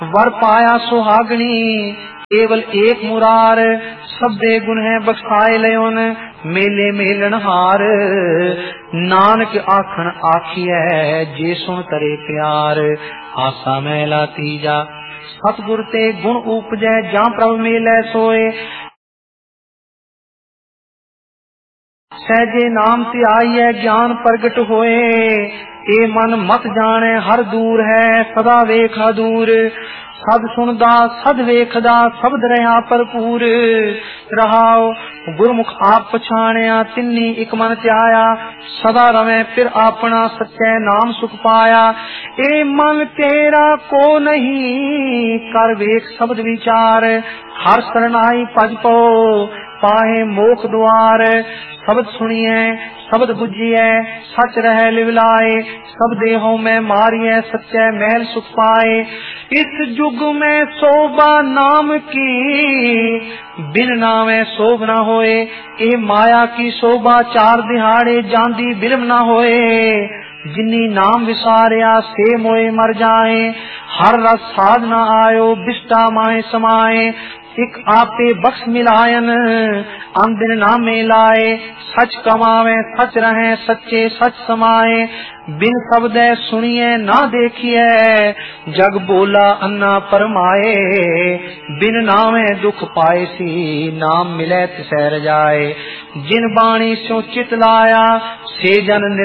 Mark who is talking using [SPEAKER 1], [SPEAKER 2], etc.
[SPEAKER 1] वर पाया सुहागणी केवल एक मुरार, सब दे गुण है बख्शाए लयोन मेले मेलन हार। नानक आखन आखिए जे सुन करे प्यार, आसा मैला तीजा सतगुर ते गुण उपजै जां प्रभ मेलै सोए। सहजे नाम ते आईए ज्ञान प्रगट होए, ए मन मत जाने हर दूर है सदा वेखा दूर। सद सुनदा सद वेखदा शब्द रहा भरपूर, रहाओ गुरमुख आप पछाणिया तिन्नी एक मन त्याया। सदा रवे फिर अपना सच्चे नाम सुख पाया। ए मन तेरा को नहीं कर वेख शब्द विचार, हर शरणाई भज पो पाहे मोख द्वार। शब्द सुनिए शब्द बुझिए सच रह लिवलाए, सब देहों में मारिए सच्चे महल सुख पाए। इस युग में शोभा नाम की बिन नामे शोभ न होए, ए माया की शोभा चार दिहाड़े जांदी बिलम न होए। जिन्नी नाम विसारिया से मोए मर जाए, हर रस साध न आयो बिष्टा माए समाए। एक आपे बख्श मिलायन अंदिन नामे लाए, सच कमावे सच रहे सच्चे सच समाए। बिन शब्द सुनिए ना देखिए जग बोला अन्ना परमाए। बिन नामे दुख पाए सी नाम मिले तिसै रजाए। जिन बाणी स्यो चित लाया से जन